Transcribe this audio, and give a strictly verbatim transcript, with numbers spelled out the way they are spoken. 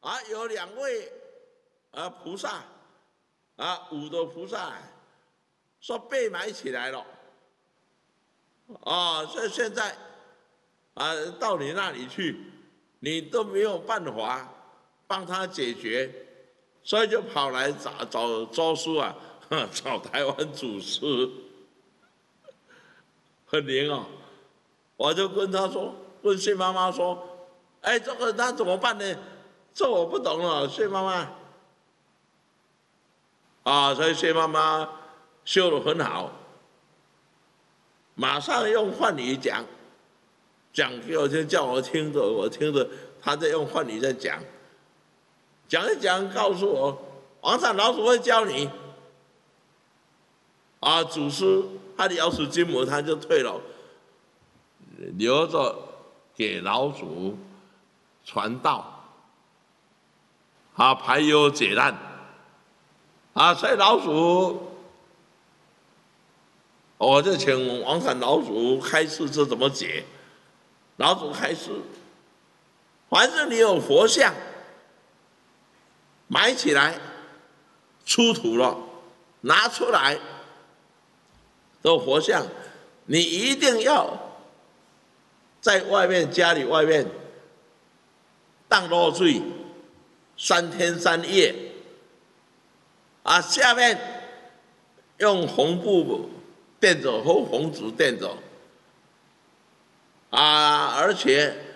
啊，有两位啊菩萨啊五的菩萨说被埋起来了，啊，所以现在啊到你那里去，你都没有办法帮他解决，所以就跑来找找周叔啊，找台湾祖师，很灵哦。我就跟他说，问谢妈妈说，哎，这个那怎么办呢？这我不懂了，谢妈妈。啊，所以谢妈妈修得很好，马上用梵语讲，讲给我听，叫我听着，我听着，他在用梵语在讲，讲一讲，告诉我，王禅老祖会教你。啊，祖师他的瑶池金母他就退了，留着给老祖传道，啊，排忧解难，啊，所以老祖，我就请王禅老祖开示这怎么解。老祖开示，凡是你有佛像埋起来，出土了，拿出来，这佛像，你一定要在外面家里外面当落水三天三夜，啊，下面用红布垫着或红纸垫着，啊，而且